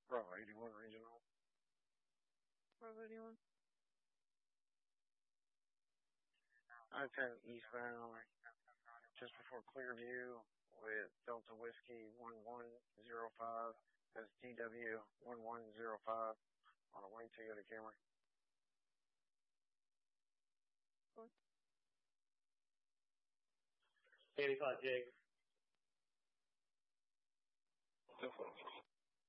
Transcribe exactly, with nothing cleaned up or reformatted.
Bravo eighty-one Regional. Bravo eighty-one. I ten eastbound, just before Clearview with Delta Whiskey one one zero five. That's D W one one zero five on the way to the Camry. What? eighty-five Jake. Definitely.